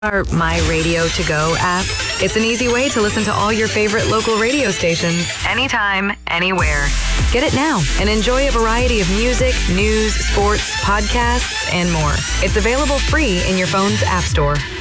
Our My Radio To Go app. It's an easy way to listen to all your favorite local radio stations anytime, anywhere. Get it now and enjoy a variety of music, news, sports, podcasts, and more. It's available free in your phone's app store.